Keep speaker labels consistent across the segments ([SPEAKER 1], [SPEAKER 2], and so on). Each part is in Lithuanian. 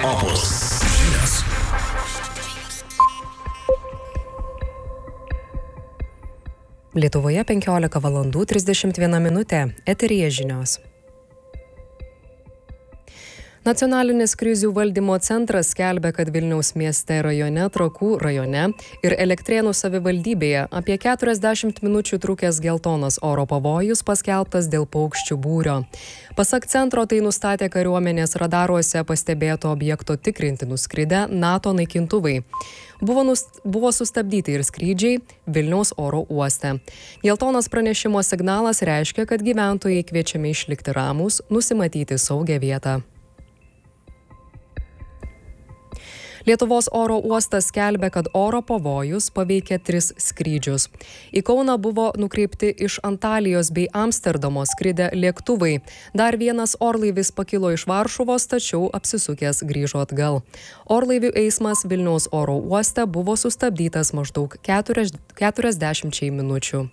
[SPEAKER 1] Opus žinios.
[SPEAKER 2] Lietuvoje 15:31. Eteryje žinios. Nacionalinis krizių valdymo centras skelbia, kad Vilniaus mieste rajone, Trakų rajone ir Elektrėnų savivaldybėje apie 40 minučių trukęs geltonas oro pavojus paskelbtas dėl paukščių būrio. Pasak centro, tai nustatė kariuomenės radaruose pastebėto objekto tikrinti nuskridę NATO naikintuvai. Buvo sustabdyti ir skrydžiai Vilniaus oro uoste. Geltonas pranešimo signalas reiškia, kad gyventojai kviečiami išlikti ramūs, nusimatyti saugią vietą. Lietuvos oro uostas skelbia, kad oro pavojus paveikė 3 skrydžius. Į Kauną buvo nukreipti iš Antalijos bei Amsterdamo skridę lėktuvai. Dar vienas orlaivis pakilo iš Varšuvos, tačiau apsisukęs grįžo atgal. Orlaivių eismas Vilniaus oro uoste buvo sustabdytas maždaug 40 minučių.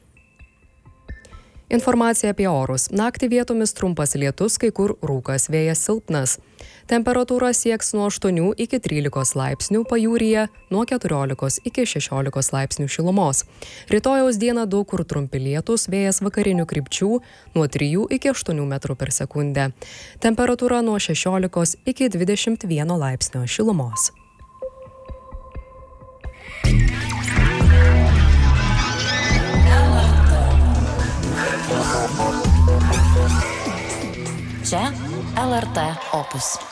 [SPEAKER 2] Informacija apie orus. Naktį vietomis trumpas lietus, kai kur rūkas, vėjas silpnas. Temperatūra sieks nuo 8 iki 13 laipsnių, pajūryje nuo 14 iki 16 laipsnių šilumos. Rytojaus dieną daug kur trumpi lietus, vėjas vakarinių krypčių nuo 3 iki 8 metrų per sekundę. Temperatūra nuo 16 iki 21 laipsnio šilumos.
[SPEAKER 3] Čia LRT Opus.